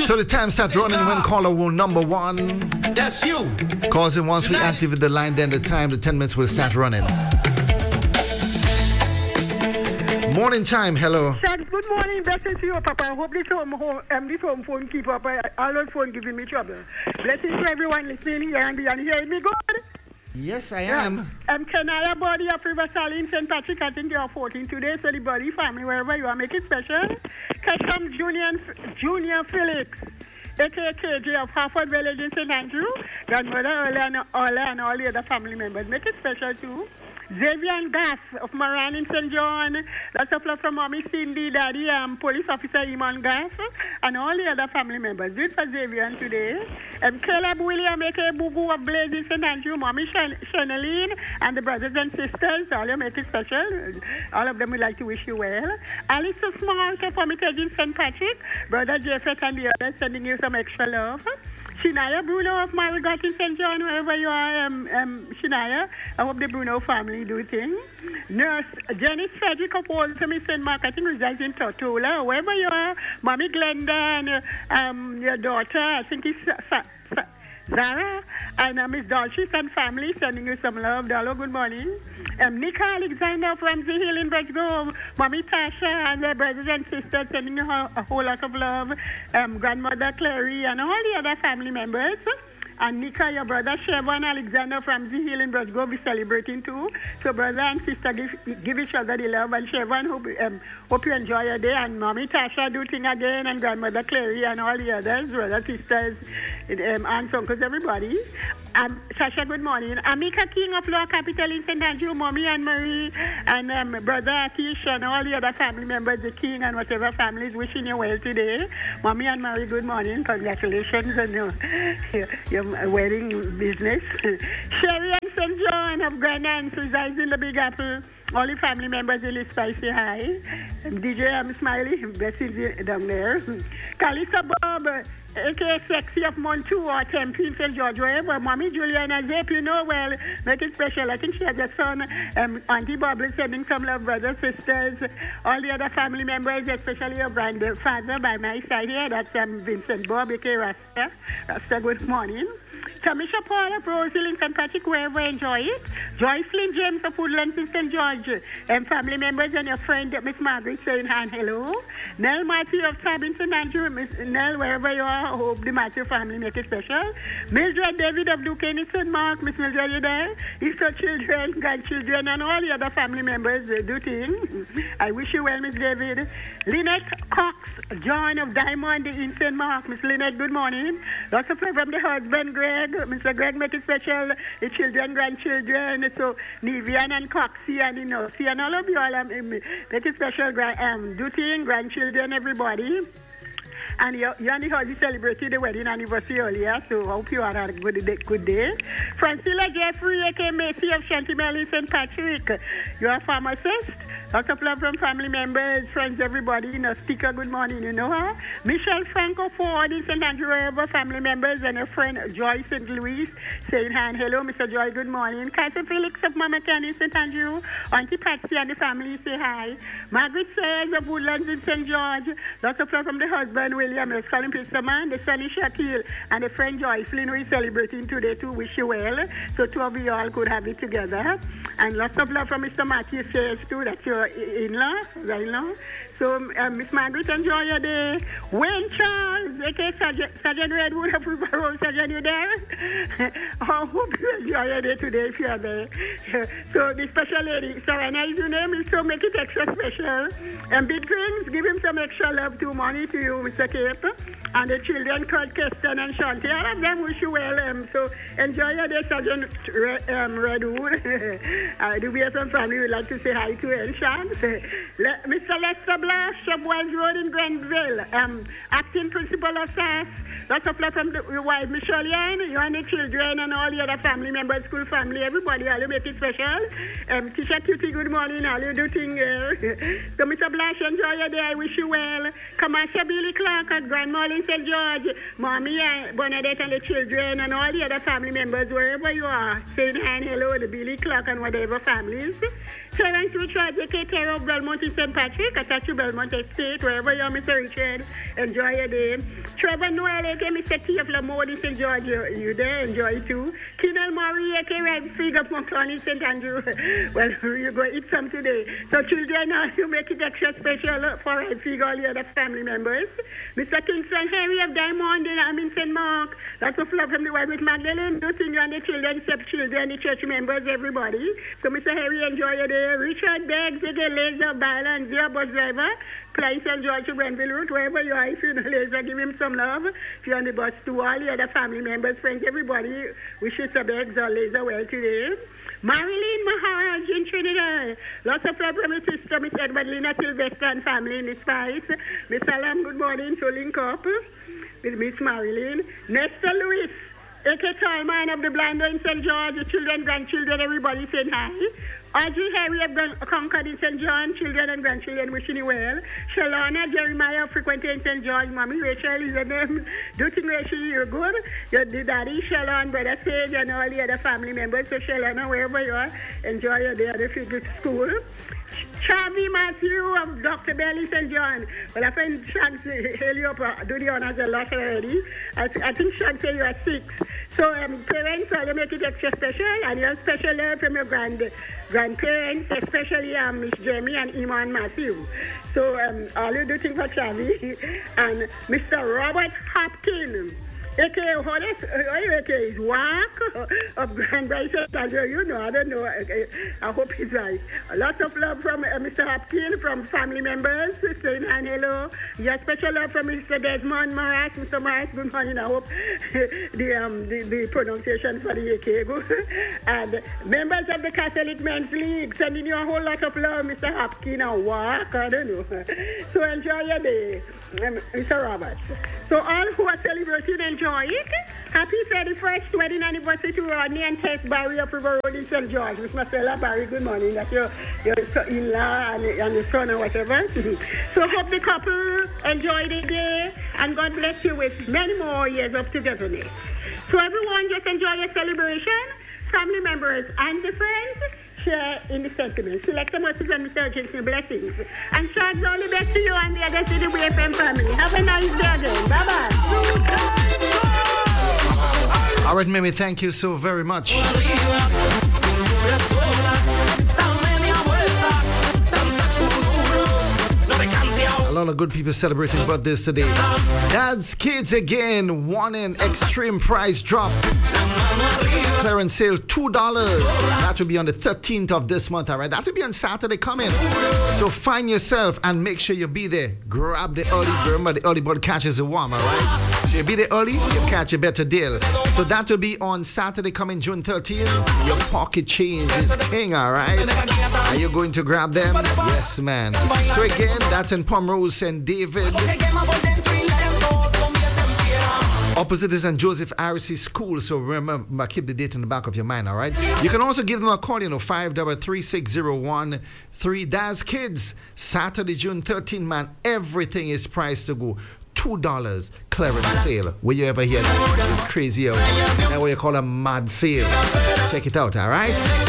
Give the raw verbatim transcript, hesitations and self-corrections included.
So the time starts running when caller will number one. That's you. Cause in once we activate the line, then the time, the ten minutes will start running. Morning time, hello. Shad, good morning, blessings to you, Papa. I hope this home, home, um, this home phone keep up. I, all those phone giving me trouble. Blessings to everyone listening here and beyond. Hearing me good? Yes, I am. Yeah. Um, Kenaya body of River Sally in Saint Patrick, I think they are fourteen today, so the body family, wherever you are, make it special. Custom Junior, Junior Felix, A K A K J of Harford Village in Saint Andrew, grandmother Ola and, Ola and all the other family members. Make it special too. Xavier and Gas of Moran in Saint John. Lots of love from Mommy Cindy, Daddy, um, Police Officer Iman Gas, and all the other family members. Do it for Xavier today. Um, Caleb William, A K A Bugu of Blaze in Saint Andrew, Mommy Shan- Shaneline, and the brothers and sisters. All you make it special. All of them would like to wish you well. Alice so Small, from it in Saint Patrick. Brother Jeffrey and the others sending you some extra love. Shinaya Bruno of Marigot in Saint John, wherever you are, um, um, Shinaya. I hope the Bruno family do thing. Nurse Janice Frederick of Waltham in Saint Mark, I think resides in Tortola. Wherever you are, Mommy Glenda and uh, um, your daughter, I think it's Sa- Sa- Sa- Zara, and uh, Miss Dolchis and family sending you some love. Dalo, good morning. Um, Nika Alexander of Ramsey Hill in Bridgegrove, Mommy Tasha and their brothers and sisters sending you a, a whole lot of love. Um, Grandmother Clary and all the other family members. And Nika, your brother Shevon Alexander from Z Hill in Bridgegrove is celebrating too. So brother and sister give, give each other the love. And Shevon, hope, um, hope you enjoy your day. And Mommy Tasha do thing again. And Grandmother Clary and all the others, brothers, sisters, um, aunts, uncles, everybody. Um, Sasha, good morning. Amika King of Law Capital in Saint Andrew, Mommy and Marie, and um, brother Atish and all the other family members, the King and whatever families wishing you well today. Mommy and Marie, good morning. Congratulations on your, your, your wedding business. Sherry and Saint John of Grand Aunts resides in the Big Apple. All the family members in the Spicy High. Um, D J I'm Smiley, blessings down there. Kalisa Bob, A K A Sexy of Montu or Tempe in Saint George, wherever. Mommy Juliana Zape, you know well, make it special. I think she has a son, um, Auntie Bob is sending some love, brothers, sisters, all the other family members, especially your grandfather by my side here. That's um, Vincent Bob, A K A Rasta. Rasta, good morning. Tamisha Paul of Rose Hill in Saint Patrick, wherever enjoy it. Joycelyn James of Woodlands in Saint George. And family members and your friend, Miss Margaret, saying hi and hello. Nell Matthew of Tab in Saint Andrew. Miss Nell, wherever you are, I hope the Matthew family make it special. Mildred David of Duquesne in Saint Mark. Miss Mildred, you there? Easter children, grandchildren, and all the other family members uh, do things. I wish you well, Miss David. Lynette Cox, John of Diamond in Saint Mark. Miss Lynette, good morning. Lots of love from the husband, Greg. Mister Greg make it special, the children, grandchildren, so Nivian and Coxie and Inosi and all of you all um, make it special, um, Duty, grandchildren, everybody. And you, you and the husband celebrated the wedding anniversary earlier, so I hope you had a good day. Good day. Francilla Jeffrey, A K A Macy of Chantimel in Saint Patrick. You are a pharmacist. Lots of love from family members, friends, everybody. You know, speaker, good morning, you know her. Michelle Franco Ford in Saint Andrew, wherever family members, and a friend, Joy Saint Louis, saying hi and hello, Mister Joy, good morning. Cousin Felix of Mama Kenny in Saint Andrew. Auntie Patsy and the family say hi. Margaret Sayers of Woodlands in Saint George. Lots of love from the husband, William, the son Pisterman, the son is Shaquille, and the friend Joycelyn, who is celebrating today to wish you well. So two of you all could have it together. And lots of love from Mister Matthew Sayers too, that's your in-law, in-law. So um, Miss Margaret, enjoy your day. Wayne Charles, A K A Sergeant, Sergeant Redwood of River Road, Sergeant, you there? I hope you enjoy your day today if you are there. So the special lady, Serena is your name, so make it extra special. And Big Grings, give him some extra love too, money to you, Mister Cape. And the children, Kurt, Keston, and Shanti, all of them wish you well. Um, so enjoy your day, Sergeant um, Redwood. uh, the V S M family would like to say hi to you, Chance. Le- Mister Lester Blash, Shabwells Road in Granville, um, acting principal of S A S. Lots of love from the, your wife, Michelle Yan, you and the children and all the other family members, school family, everybody, all you make it special. Um, Tisha Tutti, good morning, all you do thing here. So, Mister Blash, enjoy your day, I wish you well. Kamasha B Billy Clark at Grandma in Saint George, Mommy and Bernadette and the children and all the other family members, wherever you are, saying hi and hello to Billy Clark and whatever families. Terence Richard, A K Terror of Belmont in Saint Patrick, Atachu Belmont Estate, wherever you are, Mister Richard, enjoy your day. Trevor Noel, A K Mister T of Lamode in Saint George, you, you there, enjoy too. Kinnell Murray, A K Red Fig of Moncton in Saint Andrew, well, you go eat some today. So children, uh, you make it extra special for Red Fig, all the other family members. Mister Kingston Harry of Diamond, in, I'm in Saint Mark, lots of love from the wife with Magdalene, Lucy, you and the children, step-children, the church members, everybody. So Mister Harry, enjoy your day. Richard Beggs, A K Laser, Byland, Zero Bus Driver, Clive Saint George to Brentville Route, wherever you are, if you know Laser, give him some love. If you're on the bus to all the other family members, friends, everybody, wishes Mister Beggs or Laser well today. Marilyn Maharaj in Trinidad. Lots of love from my sister, Miss Edward Lina Sylvester and family in the Spice. Miss Salam, good morning, to link up with Miss Marilyn. Nestor Lewis, A K Tallman of the Blinder in Saint George, the children, grandchildren, everybody saying hi. Audrey Harry of Concord in Saint John, children and grandchildren wishing you well. Shalana Jeremiah frequenting in Saint George, Mommy Rachel is a name. Do think Rachel, you're good. Your the daddy, Shalon, Brother Sage, and all the other family members. So Shalana, wherever you are, enjoy your day at the Figure School. Chavi Matthew of Doctor Belly Saint John. Well, I find Shag hail you up, uh, do the honors a lot already. I, I think Shag say you are six. So um, parents, all you make it extra special, and you're special love from your grand grandparents, especially um, Miss Jamie and Iman Matthew. So um, all you do things for Chavi and Mister Robert Hopkins. A K Horace, A K is Walk of Grand Bryson, you know, I don't know, I hope he's right. Lots of love from uh, Mister Hopkins, from family members, saying hi and hello. Your special love from Mister Desmond Morris, Mister Morris, good morning, I hope the, um, the, the pronunciation for the A K good. And members of the Catholic Men's League, sending you a whole lot of love, Mister Hopkins, and Walk, I don't know. So enjoy your day, um, Mister Roberts. So all who are celebrating, enjoy it. Happy thirty-first wedding anniversary to Rodney and Tess Barry of River Road in Saint George. Miss Marcella Barry, good morning. That's your, your in-law and, and your son or whatever. So hope the couple enjoy the day and God bless you with many more years of togetherness. So everyone just enjoy your celebration. Family members and the friends share in the sentiments. Select the message and Mister Jensen blessings. And Shag's all the best to you and the other City W F M family. Have a nice day again. Bye-bye. All right, Mimi, thank you so very much. A lot of good people celebrating birthdays today. Dad's Kids again, one in extreme price drop. Clearance sale, two dollars. That will be on the thirteenth of this month, all right? That will be on Saturday coming. So find yourself and make sure you be there. Grab the early, remember the early bird catches the worm, all right? So you be there early, you catch a better deal. So that will be on Saturday coming June thirteenth. Your pocket change is king, all right? Are you going to grab them? Yes, man. So again, that's in Pomrose, Saint David. Opposite is Saint Joseph R C School, so remember, keep the date in the back of your mind, all right? You can also give them a call, you know, five three three six zero one three. Dad's Kids, Saturday, June thirteenth, man, everything is priced to go. two dollars clearance sale. Will you ever hear that? Crazy out. That's what you call a mad sale. Check it out, all right?